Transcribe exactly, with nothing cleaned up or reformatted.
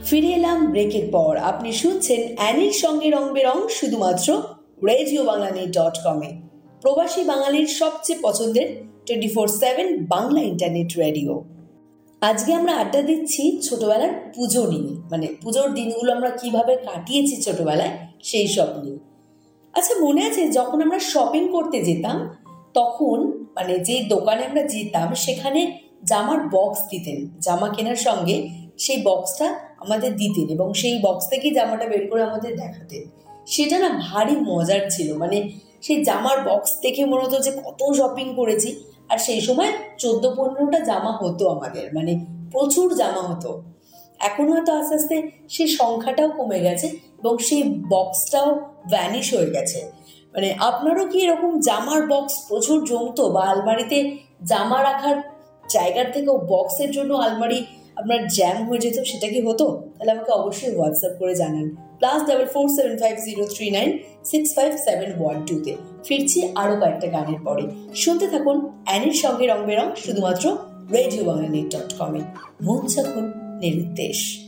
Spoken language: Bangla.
ফিরে এলাম ব্রেকের পর। আপনি শুনছেন অ্যানির সঙ্গে রং বেরং শুধুমাত্র রেডিও বাংলানি ডট কমে, প্রবাসী বাঙালির সবচেয়ে পছন্দের twenty four seven Bangla internet radio. আজকে আমরা আড্ডা দিচ্ছি ছোটবেলার পুজো নিয়ে, মানে পুজোর দিনগুলো আমরা কিভাবে কাটিয়েছি ছোটবেলায় সেই সব নিয়ে। আচ্ছা, মনে আছে যখন আমরা শপিং করতে যেতাম তখন মানে যে দোকানে আমরা যেতাম সেখানে জামার বক্স দিতেন, জামা কেনার সঙ্গে সেই বক্সটা আমাদের দিতেন এবং সেই বক্স থেকেই জামাটা বের করে আমাদের দেখাতেন। সেটা না ভারী মজার ছিল, মানে সেই জামার বক্স থেকে মনে হতো যে কত শপিং করেছি। আর সেই সময় চোদ্দো পনেরোটা জামা হতো আমাদের, মানে প্রচুর জামা হতো। এখন হয়তো আস্তে আস্তে সেই সংখ্যাটাও কমে গেছে এবং সেই বক্সটাও ভ্যানিশ হয়ে গেছে। মানে আপনারও কি এরকম জামার বক্স প্রচুর জমতো, বা আলমারিতে জামা রাখার জায়গার থেকেও বক্সের জন্য আলমারি আপনার জ্যাম হয়ে যেত, সেটা কি হতো? তাহলে আমাকে অবশ্যই হোয়াটসঅ্যাপ করে জানান, plus double four seven five zero three nine six five seven one টুতে। ফিরছি আরও কয়েকটা গানের পরে। শুনতে থাকুন অ্যানির সঙ্গে রং বেরং শুধুমাত্র রেডিও বাংলানি ডট কমে। মন যখন নিরুদ্দেশ।